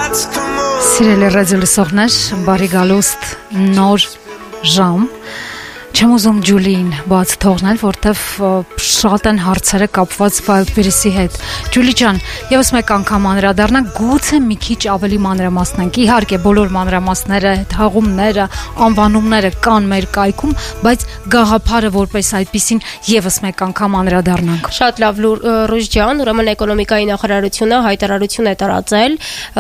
Սիրելի ռադիո լսողներ, բարի գալուստ նոր ժամ։ Չեմ ուզում Ջուլիին բաց թողնել, որտեվ շատ են հարցերը կապված Wildberries-ի հետ։ Ջուլի ջան, եւս մեկ անգամ անդրադառնանք, գուցե մի քիչ ավելի մանրամասնենք։ Իհարկե, բոլոր մանրամասները, թաղումները, անվանումները կան մեր կայքում, բայց գաղափարը որպես այդպեսին եւս մեկ անգամ անդրադառնանք։ Շատ լավ, Ռուժ ջան, ուրեմն էկոնոմիկայի նախարարությունը հայտարարություն է տարածել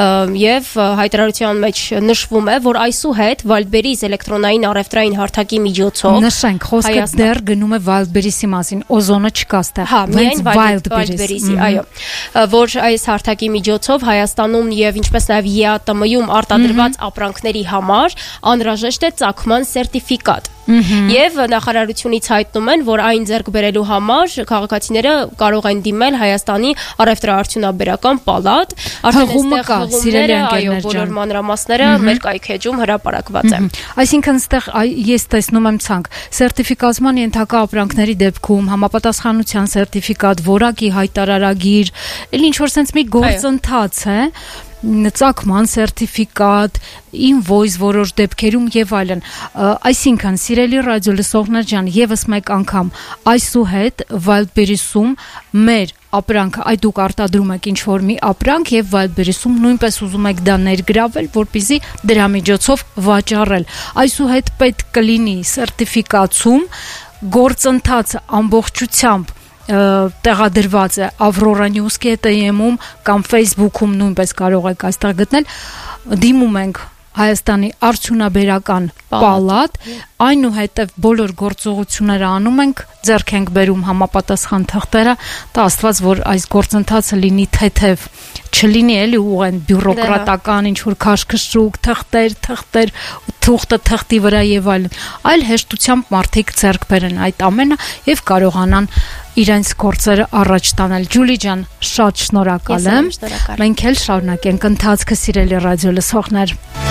եւ հայտարարության մեջ նշվում է, որ այսուհետ Wildberries էլեկտրոնային առևտրային հարթակի միջոցով նշենք, խոսքը դեռ գնում է Wildberries-ի մասին, օզոնը չկա ստեղ։ Հա, միայն Wildberries-ի, այո, որ այս հարթակի միջոցով Հայաստանում եւ ինչպես նաեւ ԵԱՏՄ-ում արտադրված ապրանքների համար անհրաժեշտ է ծագման սերտիֆիկատ։ Եվ նախարարությունից հայտնում են, որ այն ձեռք բերելու համար քաղաքացիները կարող են դիմել Հայաստանի առևտրաարդյունաբերական պալատ, արդեն այստեղ հղումները, բոլոր մանրամասները մեր կայքեջում հրապարակված է։ Այսինքն այստեղ ես տեսնում եմ ցանկ սերտիֆիկացման ենթակա ապրանքների դեպքում համապատասխանության սերտիֆիկատ, որակի հայտարարագիր, ինչ որ sense մի գործընթաց է, ծագման սերտիֆիկատ, invoice որոշ դեպքերում եւ այլն։ Այսինքն, սիրելի ռադիո լսողներ ջան, եւս մեկ անգամ այսուհետ Wildberries-ում մեր ապրանքը, այդ դուք արտադրում եք ինչ-որ մի ապրանք եւ Wildberries-ում նույնպես ուզում եք դա ներգրավել, որպեսզի դրա միջոցով վաճառել։ Այսուհետ պետք կլինի սերտիֆիկացում, գործընթացը ամբողջությամբ տեղադրված է Aurora News.am-ում կամ Facebook-ում նույնպես կարող եք այստեղ գտնել, դիմում ենք Հայաստանի արդյունաբերական պալատ, այնուհետև բոլոր գործողությունները անում ենք, ձեռք ենք բերում համապատասխան թղթերը, դա աստված, որ այս գործընթացը լինի թեթև, չլինի էլի ուղղեն բյուրոկրատական ինչ-որ քաշքշուկ, թղթեր, թուղթը թղթի վրա եւ այլն, այլ հեշտությամբ մարդիկ ձեռք բերեն այդ ամենը եւ կարողանան իրենց գործերը առաջ տանել։ Ջուլի ջան, շատ շնորհակալ եմ։ Մենք էլ շարունակենք ընթացքը, սիրելի ռադիո լսողներ։